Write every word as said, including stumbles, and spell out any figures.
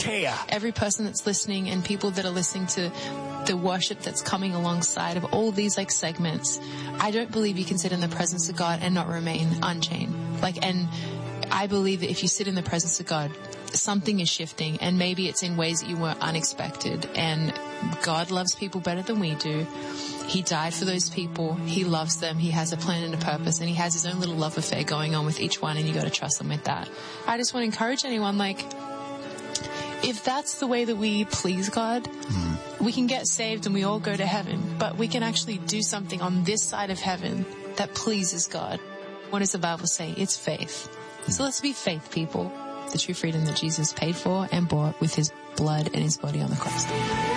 every person that's listening and people that are listening to the worship that's coming alongside of all these like segments, I don't believe you can sit in the presence of God and not remain unchained. Like, and I believe that if you sit in the presence of God, something is shifting, and maybe it's in ways that you weren't unexpected. And God loves people better than we do. He died for those people. He loves them. He has a plan and a purpose, and he has his own little love affair going on with each one, and you got to trust him with that. I just want to encourage anyone, like, if that's the way that we please God, mm. we can get saved and we all go to heaven, but we can actually do something on this side of heaven that pleases God. What does the Bible say? It's faith. Mm. So let's be faith people. The true freedom that Jesus paid for and bought with his blood and his body on the cross.